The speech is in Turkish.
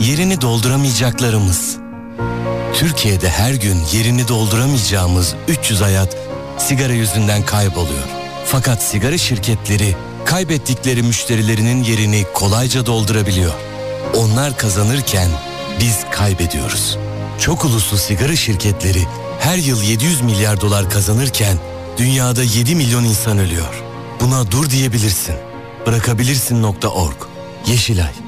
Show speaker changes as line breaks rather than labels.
yerini dolduramayacaklarımız. Türkiye'de her gün yerini dolduramayacağımız 300 hayat sigara yüzünden kayboluyor. Fakat sigara şirketleri kaybettikleri müşterilerinin yerini kolayca doldurabiliyor. Onlar kazanırken biz kaybediyoruz. Çok uluslu sigara şirketleri her yıl 700 milyar dolar kazanırken dünyada 7 milyon insan ölüyor. Buna dur diyebilirsin. Bırakabilirsin.org. Yeşilay.